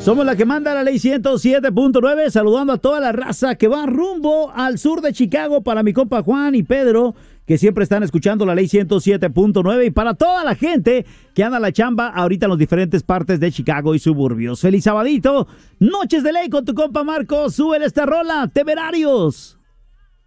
Somos la que manda la ley 107.9, saludando a toda la raza que va rumbo al sur de Chicago, para mi compa Juan y Pedro, que siempre están escuchando la ley 107.9, y para toda la gente que anda a la chamba ahorita en las diferentes partes de Chicago y suburbios. ¡Feliz sabadito! Noches de ley con tu compa Marco. Súbele esta rola, Temerarios.